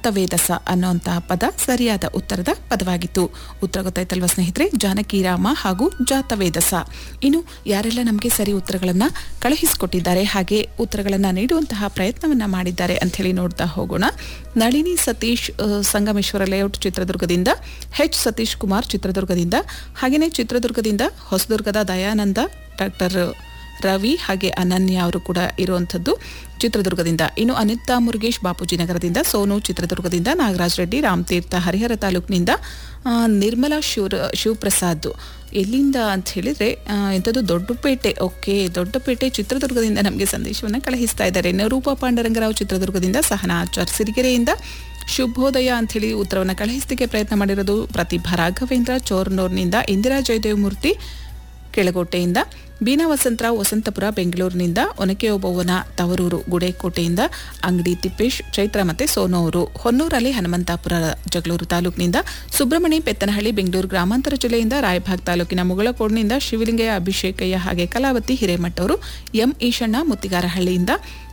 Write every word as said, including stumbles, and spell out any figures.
ಜಾತವೇದಸ ಅನ್ನುವಂತಹ ಪದ ಸರಿಯಾದ ಉತ್ತರದ ಪದವಾಗಿತ್ತು. ಉತ್ತರ ಗೊತ್ತಾಯ್ತಲ್ವಾ ಸ್ನೇಹಿತರೆ? ಜಾನಕಿರಾಮ ಹಾಗೂ ಜಾತವೇದಸ. ಇನ್ನು ಯಾರೆಲ್ಲ ನಮಗೆ ಸರಿ ಉತ್ತರಗಳನ್ನು ಕಳುಹಿಸಿಕೊಟ್ಟಿದ್ದಾರೆ, ಹಾಗೆ ಉತ್ತರಗಳನ್ನು ನೀಡುವಂತಹ ಪ್ರಯತ್ನವನ್ನ ಮಾಡಿದ್ದಾರೆ ಅಂತ ಹೇಳಿ ನೋಡ್ತಾ ಹೋಗೋಣ. ನಳಿನಿ ಸತೀಶ್ ಸಂಗಮೇಶ್ವರ ಲೇಔಟ್ ಚಿತ್ರದುರ್ಗದಿಂದ, ಎಚ್ ಸತೀಶ್ ಕುಮಾರ್ ಚಿತ್ರದುರ್ಗದಿಂದ, ಹಾಗೆಯೇ ಚಿತ್ರದುರ್ಗದಿಂದ ಹೊಸದುರ್ಗದ ದಯಾನಂದ, ಡಾಕ್ಟರ್ ರವಿ ಹಾಗೆ ಅನನ್ಯ ಅವರು ಕೂಡ ಇರುವಂಥದ್ದು ಚಿತ್ರದುರ್ಗದಿಂದ. ಇನ್ನು ಅನಿತಾ ಮುರುಗೇಶ್ ಬಾಪೂಜಿ ನಗರದಿಂದ, ಸೋನು ಚಿತ್ರದುರ್ಗದಿಂದ, ನಾಗರಾಜ್ ರೆಡ್ಡಿ ರಾಮತೀರ್ಥ ಹರಿಹರ ತಾಲೂಕಿನಿಂದ, ನಿರ್ಮಲಾ ಶಿವ ಶಿವಪ್ರಸಾದ್ ಎಲ್ಲಿಂದ ಅಂತ ಹೇಳಿದ್ರೆ ಎಂಥದ್ದು ದೊಡ್ಡಪೇಟೆ, ಓಕೆ ದೊಡ್ಡಪೇಟೆ ಚಿತ್ರದುರ್ಗದಿಂದ ನಮಗೆ ಸಂದೇಶವನ್ನು ಕಳುಹಿಸ್ತಾ ಇದ್ದಾರೆ. ರೂಪಾ ಪಾಂಡರಂಗರಾವ್ ಚಿತ್ರದುರ್ಗದಿಂದ, ಸಹನಾ ಆಚಾರ್ ಸಿರಿಗೆರೆಯಿಂದ, ಶುಭೋದಯ ಅಂಥೇಳಿ ಉತ್ತರವನ್ನು ಕಳುಹಿಸಲಿಕ್ಕೆ ಪ್ರಯತ್ನ ಮಾಡಿರೋದು ಪ್ರತಿಭಾ ರಾಘವೇಂದ್ರ ಚೋರ್ನೂರ್ನಿಂದ, ಇಂದಿರಾ ಜಯದೇವಮೂರ್ತಿ ಕೆಳಗೋಟೆಯಿಂದ, ಬೀನಾ ವಸಂತರಾವ್ ವಸಂತಪುರ ಬೆಂಗಳೂರಿನಿಂದ, ಒನಕೆ ಓಬವ್ವನ ತವರೂರು ಗುಡೇಕೋಟೆಯಿಂದ, ಅಂಗಡಿ ತಿಪ್ಪೇಶ್ ಚೈತ್ರ ಮತ್ತೆ ಸೋನು ಅವರು ಹೊನ್ನೂರಲ್ಲಿ ಹನುಮಂತಾಪುರ ಜಗಳೂರು ತಾಲೂಕಿನಿಂದ, ಸುಬ್ರಹ್ಮಣಿ ಪೆತ್ತನಹಳ್ಳಿ ಬೆಂಗಳೂರು ಗ್ರಾಮಾಂತರ ಜಿಲ್ಲೆಯಿಂದ, ರಾಯಭಾಗ್ ತಾಲೂಕಿನ ಮುಗಳಕೋಡ್ನಿಂದ, ಶಿವಲಿಂಗಯ್ಯ ಅಭಿಷೇಕಯ್ಯ ಹಾಗೆ ಕಲಾವತಿ ಹಿರೇಮಠ್ ಅವರು, ಎಂ ಈಶಣ್ಣ ಮುತ್ತಿಗಾರಹಳ್ಳಿಯಿಂದ,